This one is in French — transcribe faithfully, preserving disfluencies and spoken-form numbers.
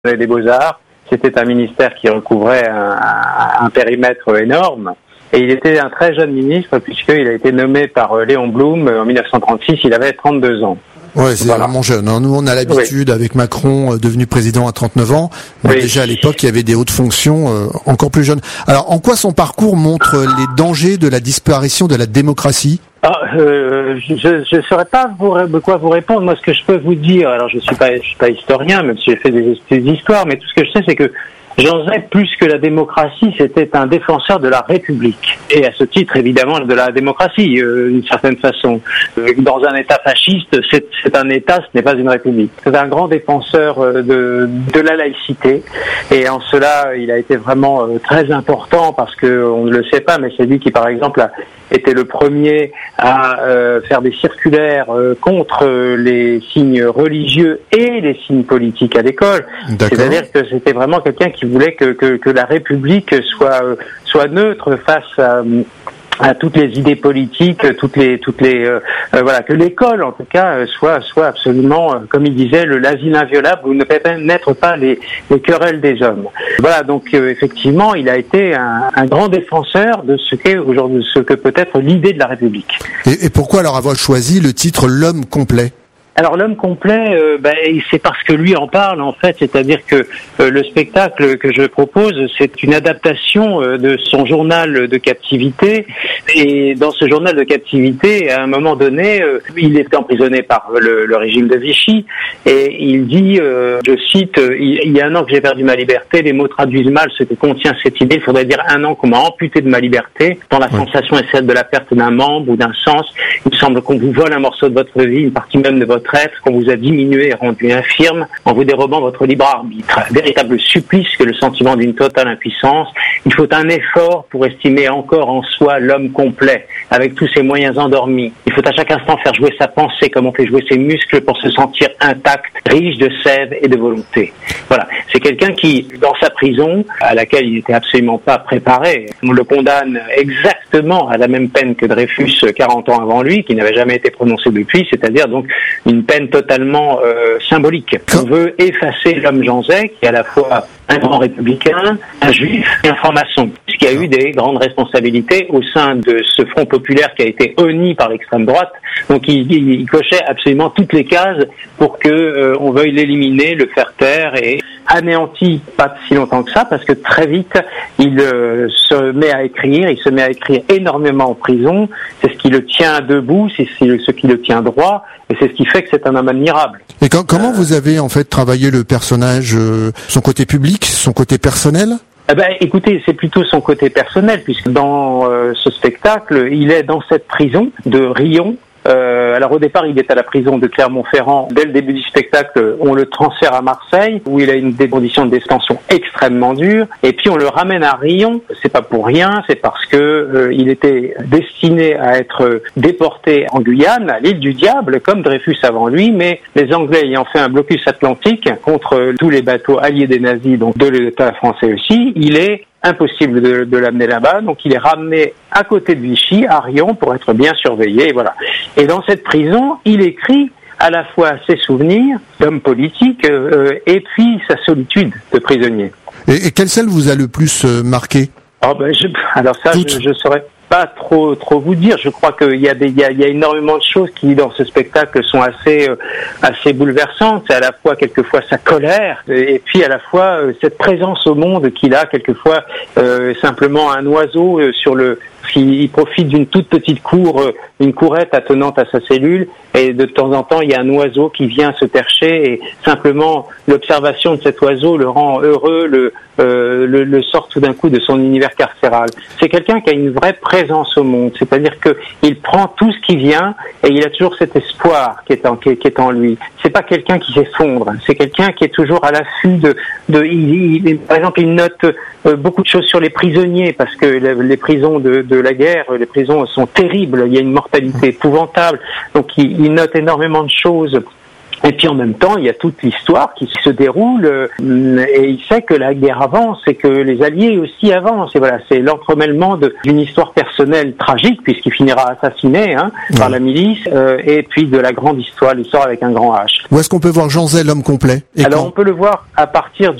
des Beaux-Arts. C'était un ministère qui recouvrait un, un, un périmètre énorme. Et il était un très jeune ministre puisqu'il a été nommé par Léon Blum en dix-neuf cent trente-six, il avait trente-deux ans. Ouais, c'est voilà. Vraiment jeune. Nous, on a l'habitude, oui. avec Macron, euh, devenu président à trente-neuf ans. Mais oui. Déjà à l'époque, il y avait des hautes fonctions euh, encore plus jeunes. Alors, en quoi son parcours montre les dangers de la disparition de la démocratie ? Ah, euh, je ne saurais pas vous, de quoi vous répondre. Moi, ce que je peux vous dire, alors je suis pas, je suis pas historien, même si j'ai fait des études d'histoire, mais tout ce que je sais, c'est que Jean Zay, plus que la démocratie, c'était un défenseur de la République. Et à ce titre, évidemment, de la démocratie, euh, d'une certaine façon. Euh, dans un État fasciste, c'est, c'est un État, ce n'est pas une République. C'est un grand défenseur euh, de, de la laïcité. Et en cela, il a été vraiment euh, très important parce que on ne le sait pas, mais c'est lui qui, par exemple, a été le premier à euh, faire des circulaires euh, contre euh, les signes religieux et les signes politiques à l'école. D'accord. C'est-à-dire que c'était vraiment quelqu'un qui voulait que, que, que la République soit, euh, soit neutre face à, à toutes les idées politiques, toutes les, toutes les, euh, euh, voilà, que l'école en tout cas soit, soit absolument, euh, comme il disait, le l'asile inviolable où ne pénètrent pas les, les querelles des hommes. Voilà, donc euh, effectivement, il a été un, un grand défenseur de ce qu'est aujourd'hui, ce que peut être l'idée de la République. Et, et pourquoi alors avoir choisi le titre L'homme complet ? Alors l'homme complet, euh, ben, c'est parce que lui en parle en fait, c'est-à-dire que euh, le spectacle que je propose, c'est une adaptation euh, de son journal de captivité. Et dans ce journal de captivité, à un moment donné, euh, il était emprisonné par le, le régime de Vichy, et il dit, euh, je cite, il, il y a un an que j'ai perdu ma liberté, les mots traduisent mal ce que contient cette idée, il faudrait dire un an qu'on m'a amputé de ma liberté, dont la sensation est celle de la perte d'un membre ou d'un sens. Il me semble qu'on vous vole un morceau de votre vie, une partie même de votre être, qu'on vous a diminué et rendu infirme en vous dérobant votre libre arbitre. Un véritable supplice que le sentiment d'une totale impuissance. Il faut un effort pour estimer encore en soi l'homme complet, avec tous ses moyens endormis. Il faut à chaque instant faire jouer sa pensée comme on fait jouer ses muscles pour se sentir intact, riche de sève et de volonté. Voilà. C'est quelqu'un qui, dans sa prison, à laquelle il n'était absolument pas préparé, on le condamne exactement à la même peine que Dreyfus quarante ans avant lui, qui n'avait jamais été prononcée depuis, c'est-à-dire donc une peine totalement euh, symbolique. On veut effacer l'homme Jean Zay, qui est à la fois un grand républicain, un juif et un franc-maçon, puisqu'il y a eu des grandes responsabilités au sein de ce front populaire qui a été honni par l'extrême droite. Donc il, il, il cochait absolument toutes les cases pour que euh, on veuille l'éliminer, le faire taire, et anéanti pas si longtemps que ça, parce que très vite il euh, se met à écrire, il se met à écrire énormément en prison. C'est ce qui le tient debout, c'est ce qui le tient droit, et c'est ce qui fait que c'est un homme admirable. Et quand, comment vous avez en fait travaillé le personnage, euh, son côté public, son côté personnel ? Eh ben, écoutez, c'est plutôt son côté personnel, puisque dans euh, ce spectacle, il est dans cette prison de Riom. Euh, alors au départ, il est à la prison de Clermont-Ferrand. Dès le début du spectacle, on le transfère à Marseille, où il a une des conditions de détention extrêmement dures. Et puis on le ramène à Riom. C'est pas pour rien, c'est parce que euh, il était destiné à être déporté en Guyane, à l'île du Diable, comme Dreyfus avant lui. Mais les Anglais ayant fait un blocus atlantique contre tous les bateaux alliés des nazis, donc de l'État français aussi, il est impossible de, de l'amener là-bas, donc il est ramené à côté de Vichy, à Riom, pour être bien surveillé, et voilà. Et dans cette prison, il écrit à la fois ses souvenirs d'homme politique euh, et puis sa solitude de prisonnier. Et, et quelle scène vous a le plus euh, marqué ? Oh ben je, alors ça, Toutes. je, je saurais pas trop trop vous dire. Je crois qu'il y a des il y a, il y a énormément de choses qui dans ce spectacle sont assez euh, assez bouleversantes. C'est à la fois quelquefois sa colère et, et puis à la fois euh, cette présence au monde qu'il a quelquefois euh, simplement un oiseau euh, sur le il profite d'une toute petite cour, une courette attenante à sa cellule, et de temps en temps, il y a un oiseau qui vient se percher, et simplement l'observation de cet oiseau le rend heureux, le, euh, le, le sort tout d'un coup de son univers carcéral. C'est quelqu'un qui a une vraie présence au monde, c'est-à-dire que il prend tout ce qui vient, et il a toujours cet espoir qui est en, qui, qui est en lui. C'est pas quelqu'un qui s'effondre, c'est quelqu'un qui est toujours à l'affût de, de il, il, par exemple, il note euh, beaucoup de choses sur les prisonniers, parce que les, les prisons de, de la guerre, les prisons sont terribles, il y a une mortalité épouvantable, donc il, il note énormément de choses Et puis en même temps, il y a toute l'histoire qui se déroule euh, et il sait que la guerre avance et que les Alliés aussi avancent. Et voilà, c'est l'entremêlement de, d'une histoire personnelle tragique puisqu'il finira assassiné hein, ouais. par la milice euh, et puis de la grande histoire, l'histoire avec un grand H. Où est-ce qu'on peut voir Jean Zay, l'homme complet et Alors quand on peut le voir à partir du